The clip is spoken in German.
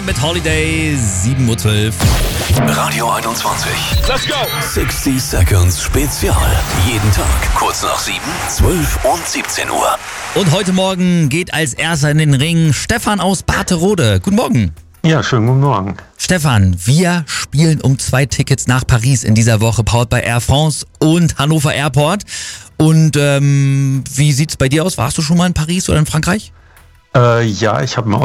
Mit Holiday 7:12 Uhr. Radio 21. Let's go! 60 Seconds Spezial. Jeden Tag kurz nach 7, 12 und 17 Uhr. Und heute Morgen geht als erster in den Ring Stefan aus Barterode. Guten Morgen. Ja, schönen guten Morgen. Stefan, wir spielen um 2 Tickets nach Paris in dieser Woche, powered bei Air France und Hannover Airport. Und wie sieht's bei dir aus? Warst du schon mal in Paris oder in Frankreich? Ja, ich habe